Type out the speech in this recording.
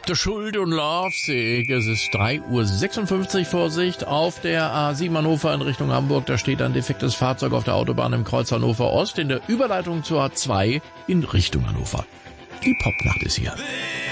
Dr. Schuld und Lovesick. Es ist 3:56 Uhr. Vorsicht auf der A7 Hannover in Richtung Hamburg. Da steht ein defektes Fahrzeug auf der Autobahn im Kreuz Hannover Ost in der Überleitung zur A2 in Richtung Hannover. Die Popnacht ist hier.